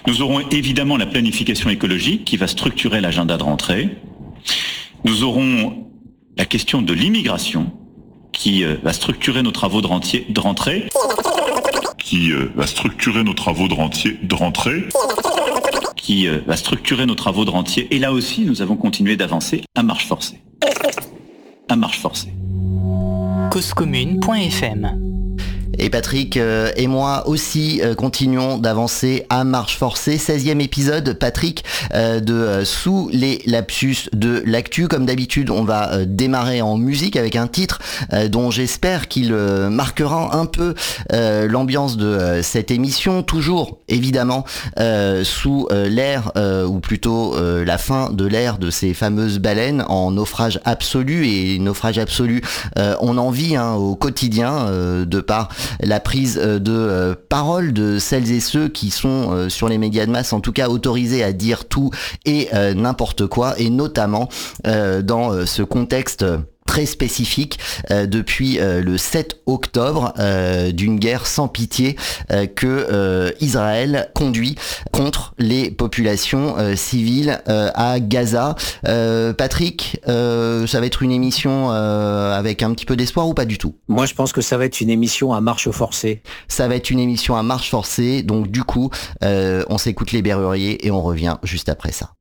Nous aurons évidemment la planification écologique qui va structurer l'agenda de rentrée. Nous aurons la question de l'immigration qui va structurer nos travaux de rentrée. Qui va structurer nos travaux de rentrée. Qui va structurer nos travaux de rentier. Et là aussi, nous avons continué d'avancer à marche forcée. À marche forcée. Causecommune.fm. Et Patrick et moi aussi continuons d'avancer à marche forcée. 16e épisode, Patrick, de Sous les lapsus de l'actu. Comme d'habitude, on va démarrer en musique avec un titre dont j'espère qu'il marquera un peu l'ambiance de cette émission. Toujours, évidemment, sous l'ère, ou plutôt la fin de l'ère de ces fameuses baleines en naufrage absolu. Et naufrage absolu, on en vit au quotidien de par la prise de parole de celles et ceux qui sont sur les médias de masse, en tout cas autorisés à dire tout et n'importe quoi, et notamment dans ce contexte très spécifique depuis le 7 octobre d'une guerre sans pitié que Israël conduit contre les populations civiles à Gaza. Patrick, ça va être une émission avec un petit peu d'espoir ou pas du tout? Moi, je pense que ça va être une émission à marche forcée. Ça va être une émission à marche forcée, donc du coup, on s'écoute les Berruriers et on revient juste après ça.